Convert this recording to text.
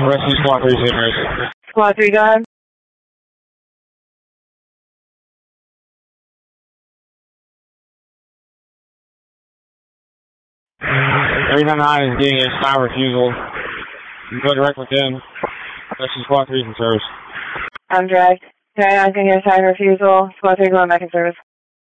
Rescue Squad 3, St. Mary's. Squad 3, go ahead. Everything on is getting a style refusal. You go direct within. Rescue Squad 3 is in service. I'm direct. 39 can get a sign refusal. Squad 3 going back in service.